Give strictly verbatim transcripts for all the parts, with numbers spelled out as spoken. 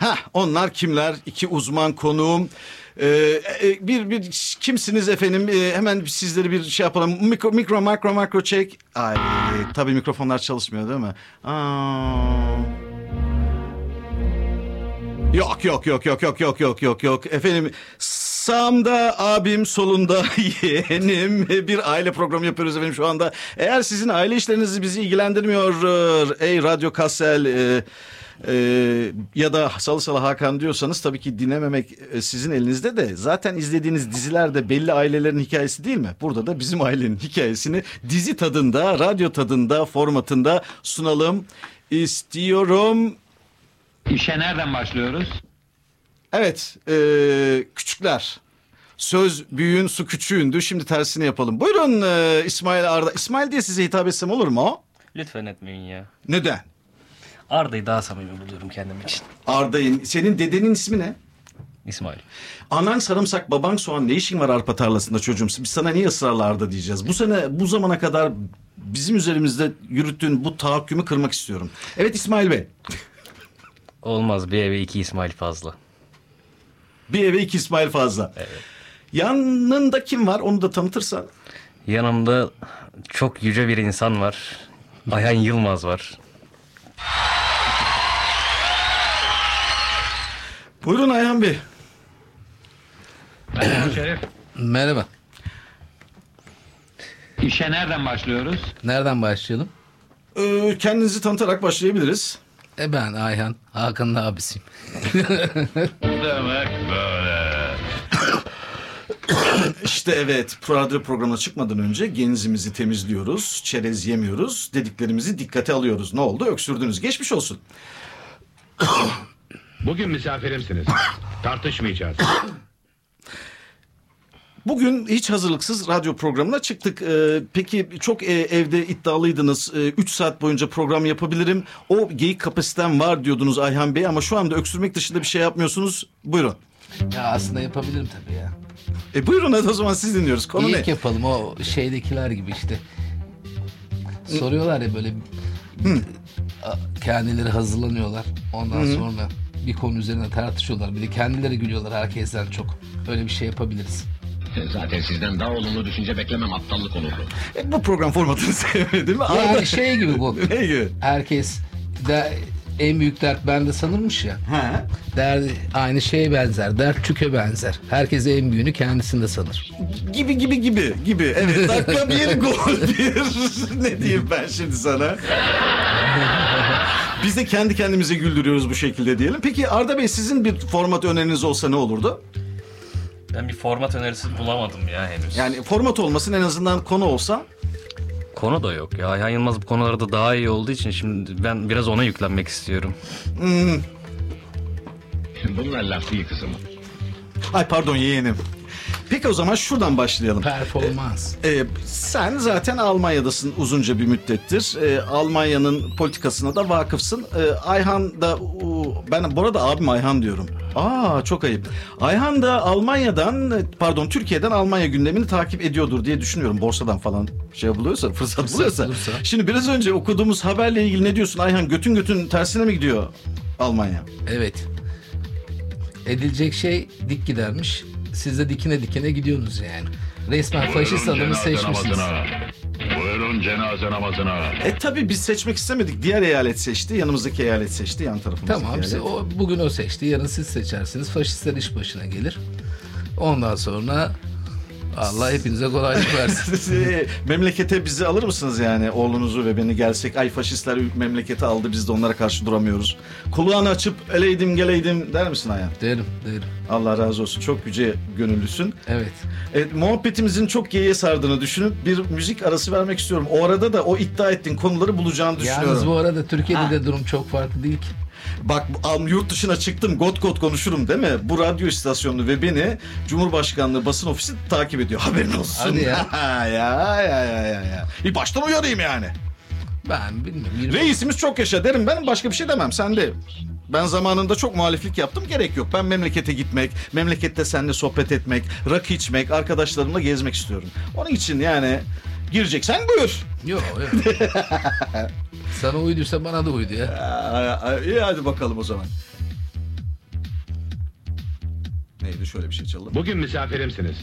Ha, onlar kimler? İki uzman konuğum. Ee, e, bir bir kimsiniz efendim? Ee, hemen sizleri bir şey yapalım. Mikro mikro makro makro çek. Ay, tabii mikrofonlar çalışmıyor değil mi? Aa. Yok yok yok yok yok yok yok yok yok efendim. Sağımda abim, solunda yeğenim. Bir aile programı yapıyoruz efendim şu anda. Eğer sizin aile işleriniz bizi ilgilendirmiyor, ey Radyo Kassel e, e, ya da Salı Salı Hakan diyorsanız tabii ki dinlememek sizin elinizde de. Zaten izlediğiniz dizilerde belli ailelerin hikayesi değil mi? Burada da bizim ailenin hikayesini dizi tadında, radyo tadında, formatında sunalım istiyorum. İşe nereden başlıyoruz? Evet, e, küçükler. Söz büyüğün, su küçüğündü. Şimdi tersini yapalım. Buyurun e, İsmail Arda. İsmail diye size hitap etsem olur mu? Lütfen etmeyin ya. Neden? Arda'yı daha samimi buluyorum kendim için. Arda'yın. Senin dedenin ismi ne? İsmail. Anan sarımsak, baban soğan. Ne işin var arpa tarlasında çocuğum? Biz sana niye ısrarla Arda diyeceğiz? Bu sene, bu zamana kadar bizim üzerimizde yürüttüğün bu tahakkümü kırmak istiyorum. Evet İsmail Bey. Olmaz, bir eve iki İsmail fazla. Bir eve iki İsmail fazla. Evet. Yanında kim var? Onu da tanıtırsan. Yanımda çok yüce bir insan var. Ayhan Yılmaz var. Buyurun Ayhan Bey. Merhaba Şerif. Merhaba. İşe nereden başlıyoruz? Nereden başlayalım? Ee, kendinizi tanıtarak başlayabiliriz. E ben Ayhan, Hakan'ın abisiyim. Demek böyle. İşte evet, radyo programına çıkmadan önce genzimizi temizliyoruz, çerez yemiyoruz, dediklerimizi dikkate alıyoruz. Ne oldu? Öksürdünüz. Geçmiş olsun. Bugün misafirimsiniz. Tartışmayacağız. Bugün hiç hazırlıksız radyo programına çıktık. Ee, peki çok e, evde iddialıydınız. Ee, üç saat boyunca program yapabilirim. O geyik kapasitem var diyordunuz Ayhan Bey ama şu anda öksürmek dışında bir şey yapmıyorsunuz. Buyurun. Ya aslında yapabilirim tabii ya. E buyurun hadi o zaman siz dinliyoruz. Konu İlk ne? yapalım o şeydekiler gibi işte. Soruyorlar ya böyle a- kendileri hazırlanıyorlar. Ondan Hı. sonra bir konu üzerine tartışıyorlar. Bir de kendileri gülüyorlar herkesten çok. Öyle bir şey yapabiliriz. Zaten sizden daha olumlu düşünce beklemem, aptallık olurdu. E, bu program formatını sevmedim. Yani şey gibi bu. Ne gibi? Herkes de en büyük dert bende sanırmış ya. Ha? Derdi aynı şeye benzer. Dert çüke benzer. Herkes en büyüğünü kendisinde sanır. Gibi gibi gibi gibi. Evet dakika bir gol bir. Ne diyeyim ben şimdi sana? Biz de kendi kendimize güldürüyoruz bu şekilde diyelim. Peki Arda Bey sizin bir format öneriniz olsa ne olurdu? Ben bir format önerisi bulamadım ya henüz. Yani format olmasın en azından konu olsa. Konu da yok ya. Ayhan Yılmaz bu konularda daha iyi olduğu için şimdi ben biraz ona yüklenmek istiyorum. Hmm. Bunlar laf değil kızım. Ay pardon yeğenim. Peki o zaman şuradan başlayalım. Performans. Ee, sen zaten Almanya'dasın uzunca bir müddettir. Ee, Almanya'nın politikasına da vakıfsın. Ee, Ayhan da u, ben bu arada abim Ayhan diyorum. Aa çok ayıp. Ayhan da Almanya'dan pardon Türkiye'den Almanya gündemini takip ediyordur diye düşünüyorum. Borsadan falan şey buluyorsa fırsat, Fırsat buluyorsa. bulursa. Şimdi biraz önce okuduğumuz haberle ilgili ne diyorsun Ayhan? Götün götün tersine mi gidiyor Almanya? Evet. Edilecek şey dik gidermiş. Siz de dikine dikine gidiyorsunuz yani. Resmen faşist adamı seçmişsiniz. Buyurun cenaze namazına. E tabii biz seçmek istemedik. Diğer eyalet seçti. Yanımızdaki eyalet seçti. Yan tarafımızdaki Tamam, eyalet. siz- o, bugün o seçti, yarın siz seçersiniz. Faşistler iş başına gelir. Ondan sonra Allah hepinize kolaylık versin. Siz, e, memlekete bizi alır mısınız yani oğlunuzu ve beni gelsek ay faşistler memlekete aldı biz de onlara karşı duramıyoruz. Kulağını açıp eleydim geleydim der misin Ayhan? Derim, derim. Allah razı olsun çok yüce gönüllüsün. Evet. Evet, muhabbetimizin çok geyiğe sardığını düşünüp bir müzik arası vermek istiyorum. O arada da o iddia ettiğin konuları bulacağını düşünüyorum. Yalnız bu arada Türkiye'de Ha. de durum çok farklı değil ki. Bak al- yurt dışına çıktım got got konuşurum değil mi? Bu radyo istasyonu ve beni Cumhurbaşkanlığı basın ofisi takip ediyor. Haberin olsun. Hadi ya. ya ya ya ya ya. Bir baştan uyarayım yani. Ben bilmiyorum. yirmi Reisimiz çok yaşa derim ben başka bir şey demem sen de. Ben zamanında çok muhaliflik yaptım gerek yok. Ben memlekete gitmek, memlekette seninle sohbet etmek, rakı içmek, arkadaşlarımla gezmek istiyorum. Onun için yani gireceksen buyur. Yok yok. Sana uyduysa bana da uydu ya. Aa, iyi hadi bakalım o zaman. Neydi, şöyle bir şey çalalım. Bugün misafirimsiniz.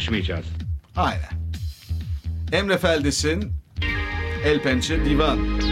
Tartışmayacağız. Aynen. Emre Feldes'in El Pençe Divan.